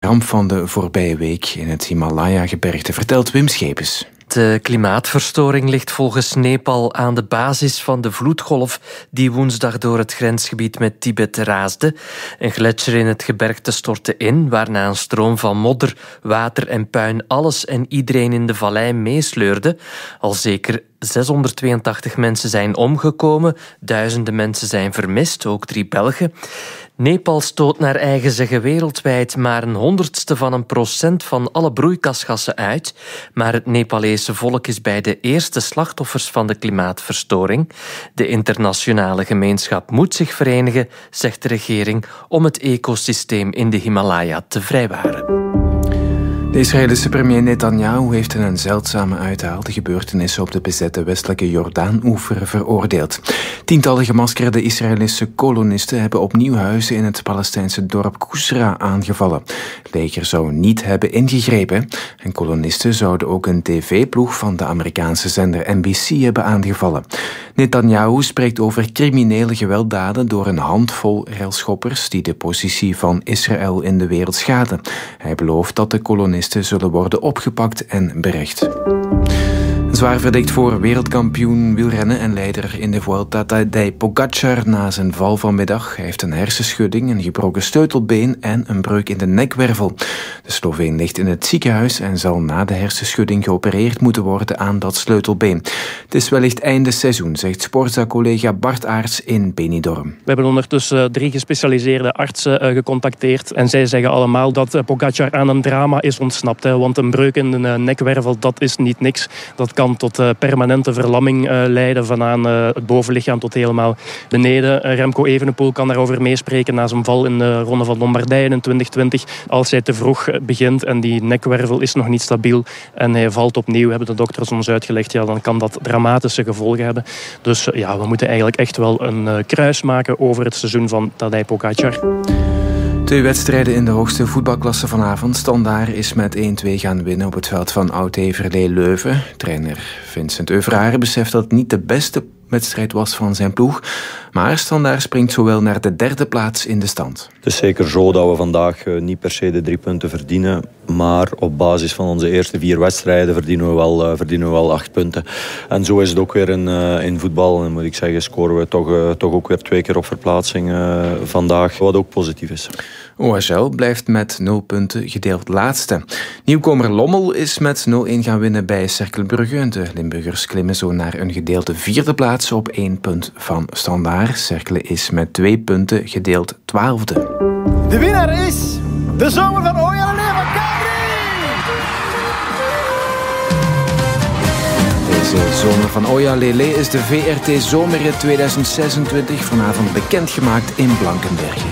ramp van de voorbije week in het Himalaya-gebergte, vertelt Wim Schepens. De klimaatverstoring ligt volgens Nepal aan de basis van de vloedgolf die woensdag door het grensgebied met Tibet raasde. Een gletsjer in het gebergte stortte in, waarna een stroom van modder, water en puin alles en iedereen in de vallei meesleurde. Al zeker 682 mensen zijn omgekomen, duizenden mensen zijn vermist, ook 3 Belgen. Nepal stoot naar eigen zeggen wereldwijd maar 0,01% van alle broeikasgassen uit. Maar het Nepalese volk is bij de eerste slachtoffers van de klimaatverstoring. De internationale gemeenschap moet zich verenigen, zegt de regering, om het ecosysteem in de Himalaya te vrijwaren. De Israëlische premier Netanyahu heeft in een zeldzame uithaal de gebeurtenissen op de bezette westelijke Jordaan-oever veroordeeld. Tientallen gemaskerde Israëlische kolonisten hebben opnieuw huizen in het Palestijnse dorp Kusra aangevallen. Het leger zou niet hebben ingegrepen en kolonisten zouden ook een tv-ploeg van de Amerikaanse zender NBC hebben aangevallen. Netanyahu spreekt over criminele gewelddaden door een handvol railschoppers die de positie van Israël in de wereld schaden. Hij belooft dat de kolonisten zullen worden opgepakt en berecht. Zwaar verdikt voor wereldkampioen wielrennen en leider in de Vuelta Tadej Pogačar na zijn val vanmiddag. Hij heeft een hersenschudding, een gebroken sleutelbeen en een breuk in de nekwervel. De Sloveen ligt in het ziekenhuis en zal na de hersenschudding geopereerd moeten worden aan dat sleutelbeen. Het is wellicht einde seizoen, zegt Sportza-collega Bart Aerts in Benidorm. We hebben ondertussen 3 gespecialiseerde artsen gecontacteerd en zij zeggen allemaal dat Pogačar aan een drama is ontsnapt. Want een breuk in de nekwervel, dat is niet niks. Dat kan tot permanente verlamming leiden vanaan het bovenlichaam tot helemaal beneden. Remco Evenepoel kan daarover meespreken na zijn val in de Ronde van Lombardije in 2020. Als hij te vroeg begint en die nekwervel is nog niet stabiel en hij valt opnieuw, hebben de dokters ons uitgelegd, ja, dan kan dat dramatische gevolgen hebben. Dus ja, we moeten eigenlijk echt wel een kruis maken over het seizoen van Tadej Pogačar. 2 wedstrijden in de hoogste voetbalklasse vanavond. Standaard is met 1-2 gaan winnen op het veld van Oud-Heverlee Leuven. Trainer Vincent Euvrare beseft dat het niet de beste wedstrijd was van zijn ploeg. Maar Standaard springt zowel naar de 3e plaats in de stand. Het is zeker zo dat we vandaag niet per se de 3 punten verdienen. Maar op basis van onze eerste 4 wedstrijden verdienen we wel 8 punten. En zo is het ook weer in voetbal. En moet ik zeggen, scoren we toch ook weer 2 keer op verplaatsing vandaag. Wat ook positief is. OHL blijft met 0 punten gedeeld laatste. Nieuwkomer Lommel is met 0-1 gaan winnen bij Cercle Brugge. De Limburgers klimmen zo naar een gedeelde 4e plaats op 1 punt van Standaard. Cercle is met 2 punten gedeeld 12e. De winnaar is de zomer van Oya Lele van Cabri! Deze zomer van Oya Lele is de VRT Zomerrit 2026 vanavond bekendgemaakt in Blankenberge.